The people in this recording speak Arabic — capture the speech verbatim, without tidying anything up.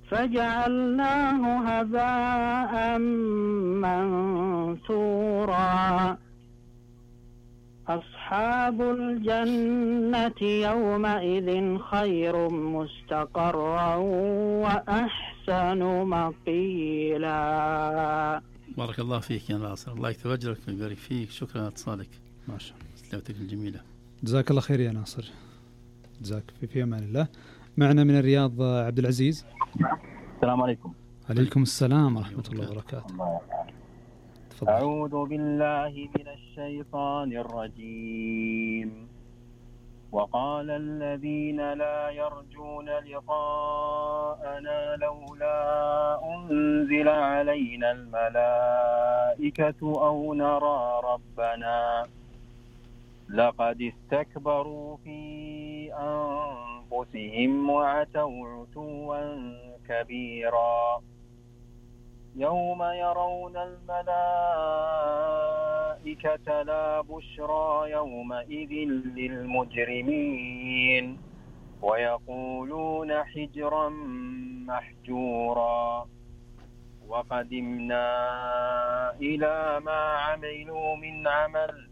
فجعلناه هباء منثورا. أصحاب الجنة يومئذ خير مستقرا وأحسن مقيلا. بارك الله فيك يا ناصر، الله يكتب أجرك ويبارك فيك. شكرا على اتصالك، ما شاء الله، تلاوتك الجميلة. جزاك الله خير يا ناصر، جزاك في, في أمان الله. معنا من الرياض عبد العزيز. السلام عليكم. عليكم السلام ورحمة الله وبركاته. تفضل. أعوذ بالله من الشيطان الرجيم. وقال الذين لا يرجون لقاءنا لولا أنزل علينا الملائكة أو نرى ربنا لقد استكبروا في أنفسهم وعتوا عتوا كبيرا. يوم يرون الملائكة لا بشرى يومئذ للمجرمين ويقولون حجرا محجورا. وقدمنا إلى ما عملوا من عمل